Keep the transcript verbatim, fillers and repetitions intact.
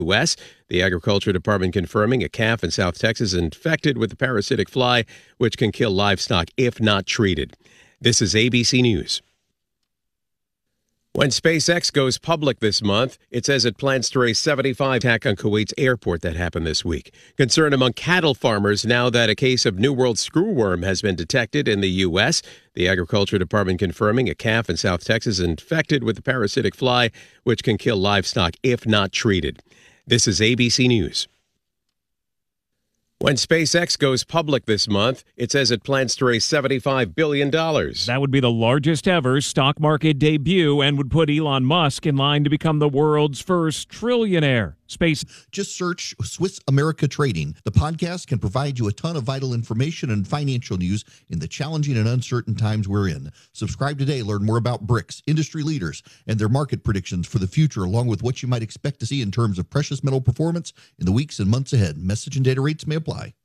U S. The Agriculture Department confirming a calf in South Texas infected with the parasitic fly, which can kill livestock if not treated. This is A B C News. When SpaceX goes public this month, it says it plans to raise seventy-five attack on Kuwait's airport that happened this week. Concern among cattle farmers now that a case of New World screwworm has been detected in the U S. The Agriculture Department confirming a calf in South Texas infected with the parasitic fly, which can kill livestock if not treated. This is A B C News. When SpaceX goes public this month, it says it plans to raise seventy-five billion dollars. That would be the largest ever stock market debut and would put Elon Musk in line to become the world's first trillionaire. Space. Just search Swiss America Trading. The podcast can provide you a ton of vital information and financial news in the challenging and uncertain times we're in. Subscribe today. Learn more about bricks, industry leaders, and their market predictions for the future, along with what you might expect to see in terms of precious metal performance in the weeks and months ahead. Message and data rates may apply.